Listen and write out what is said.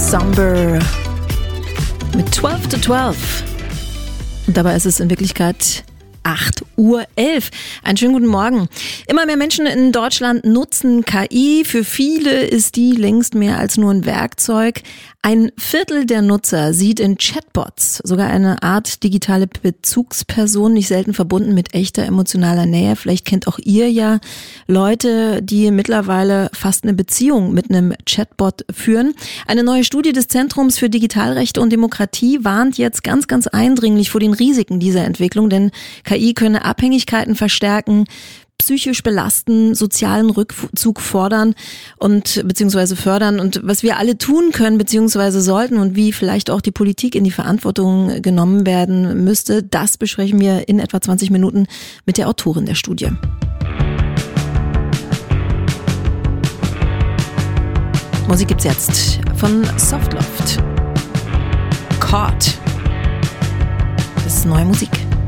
Somber mit 12 to 12. Und dabei ist es in Wirklichkeit 8:11 Uhr. Einen schönen guten Morgen. Immer mehr Menschen in Deutschland nutzen KI. Für viele ist die längst mehr als nur ein Werkzeug. Ein Viertel der Nutzer sieht in Chatbots sogar eine Art digitale Bezugsperson, nicht selten verbunden mit echter emotionaler Nähe. Vielleicht kennt auch ihr ja Leute, die mittlerweile fast eine Beziehung mit einem Chatbot führen. Eine neue Studie des Zentrums für Digitalrechte und Demokratie warnt jetzt ganz, ganz eindringlich vor den Risiken dieser Entwicklung, denn KI könne Abhängigkeiten verstärken, psychisch belasten, sozialen Rückzug fordern und beziehungsweise fördern. Und was wir alle tun können beziehungsweise sollten und wie vielleicht auch die Politik in die Verantwortung genommen werden müsste, das besprechen wir in etwa 20 Minuten mit der Autorin der Studie. Musik gibt's jetzt von Softloft. Caught. Das ist neue Musik.